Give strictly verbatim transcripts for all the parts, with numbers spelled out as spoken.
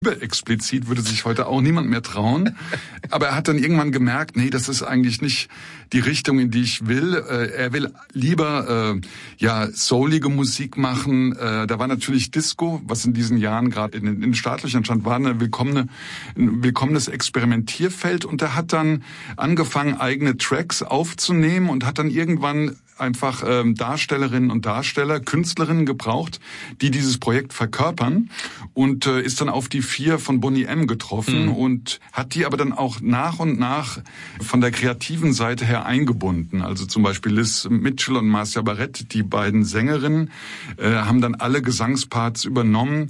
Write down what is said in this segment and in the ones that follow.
Explizit würde sich heute auch niemand mehr trauen. Aber er hat dann irgendwann gemerkt, nee, das ist eigentlich nicht die Richtung, in die ich will. Er will lieber äh, ja soulige Musik machen. Äh, da war natürlich Disco, was in diesen Jahren gerade in, in den Startlöchern stand, war eine willkommene, ein willkommenes Experimentierfeld. Und er hat dann angefangen, eigene Tracks aufzunehmen und hat dann irgendwann einfach ähm, Darstellerinnen und Darsteller, Künstlerinnen gebraucht, die dieses Projekt verkörpern, und äh, ist dann auf die vier von Boney M. getroffen mhm. und hat die aber dann auch nach und nach von der kreativen Seite her eingebunden. Also zum Beispiel Liz Mitchell und Marcia Barrett, die beiden Sängerinnen, äh, haben dann alle Gesangsparts übernommen,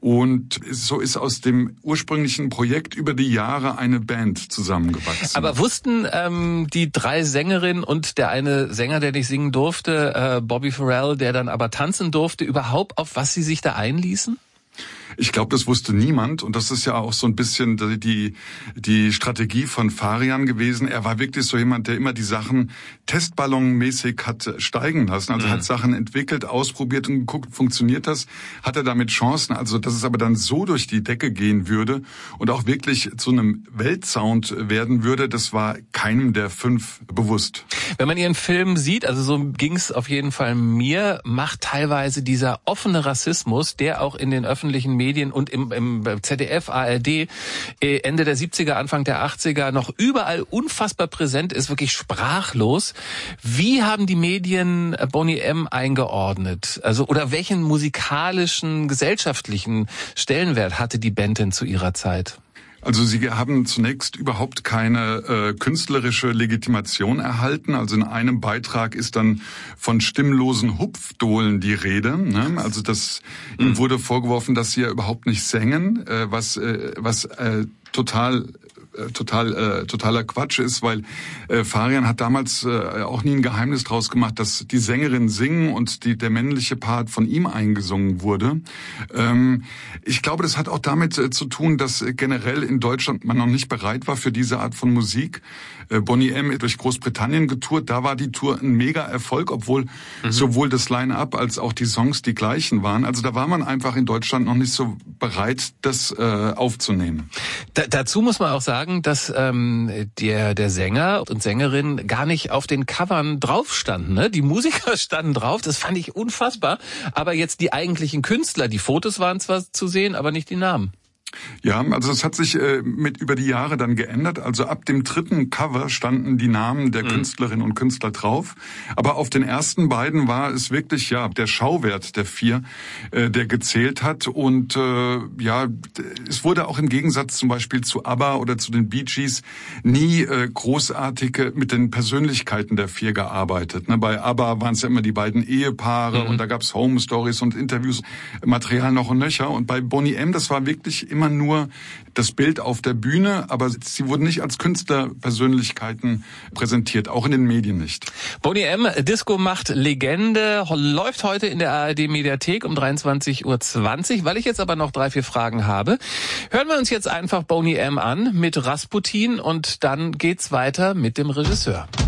und so ist aus dem ursprünglichen Projekt über die Jahre eine Band zusammengewachsen. Aber wussten ähm, die drei Sängerinnen und der eine Sänger, der nicht singen durfte, äh, Bobby Farrell, der dann aber tanzen durfte, überhaupt, auf was sie sich da einließen? Ich glaube, das wusste niemand, und das ist ja auch so ein bisschen die die Strategie von Farian gewesen. Er war wirklich so jemand, der immer die Sachen testballonmäßig hat steigen lassen. Also mhm. hat Sachen entwickelt, ausprobiert und geguckt, funktioniert das? Hat er damit Chancen? Also, dass es aber dann so durch die Decke gehen würde und auch wirklich zu einem Weltsound werden würde, das war keinem der fünf bewusst. Wenn man ihren Film sieht, also so ging es auf jeden Fall mir, macht teilweise dieser offene Rassismus, der auch in den öffentlichen Medien und im, im Z D F, A R D Ende der siebziger, Anfang der achtziger noch überall unfassbar präsent ist, wirklich sprachlos. Wie haben die Medien Boney M. eingeordnet? Also, oder welchen musikalischen, gesellschaftlichen Stellenwert hatte die Band denn zu ihrer Zeit? Also sie haben zunächst überhaupt keine äh, künstlerische Legitimation erhalten. Also in einem Beitrag ist dann von stimmlosen Hupfdohlen die Rede. Ne? Also das mhm. ihm wurde vorgeworfen, dass sie ja überhaupt nicht sängen, äh, was äh, was äh, total total äh, totaler Quatsch ist, weil äh, Farian hat damals äh, auch nie ein Geheimnis draus gemacht, dass die Sängerinnen singen und die der männliche Part von ihm eingesungen wurde. Ähm, ich glaube, das hat auch damit äh, zu tun, dass äh, generell in Deutschland man noch nicht bereit war für diese Art von Musik. Äh, Boney M. ist durch Großbritannien getourt, da war die Tour ein Mega-Erfolg, obwohl mhm. sowohl das Line-Up als auch die Songs die gleichen waren. Also da war man einfach in Deutschland noch nicht so bereit, das äh, aufzunehmen. Da, dazu muss man auch sagen, dass ähm, der der Sänger und Sängerin gar nicht auf den Covern drauf standen. Ne? Die Musiker standen drauf, das fand ich unfassbar. Aber jetzt die eigentlichen Künstler, die Fotos waren zwar zu sehen, aber nicht die Namen. Ja, also es hat sich äh, mit über die Jahre dann geändert. Also ab dem dritten Cover standen die Namen der mhm. Künstlerinnen und Künstler drauf. Aber auf den ersten beiden war es wirklich ja der Schauwert der vier, äh, der gezählt hat. Und äh, ja, es wurde auch im Gegensatz zum Beispiel zu ABBA oder zu den Bee Gees nie äh, großartige mit den Persönlichkeiten der vier gearbeitet. Ne? Bei ABBA waren es ja immer die beiden Ehepaare mhm. und da gab's Home Stories und Interviews, Material noch und nöcher. Und bei Boney M., das war wirklich immer nur das Bild auf der Bühne, aber sie wurden nicht als Künstlerpersönlichkeiten präsentiert, auch in den Medien nicht. Boney M., Disco macht Legende, läuft heute in der A R D-Mediathek um dreiundzwanzig Uhr zwanzig. Weil ich jetzt aber noch drei, vier Fragen habe, hören wir uns jetzt einfach Boney M. an mit Rasputin, und dann geht's weiter mit dem Regisseur.